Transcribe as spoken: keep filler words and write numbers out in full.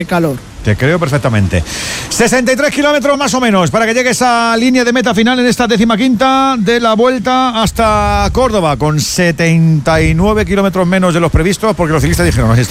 calor. Te creo perfectamente. sesenta y tres kilómetros más o menos para que llegues a línea de meta final en esta décima quinta de la Vuelta hasta Córdoba, con setenta y nueve kilómetros menos de los previstos, porque los ciclistas dijeron,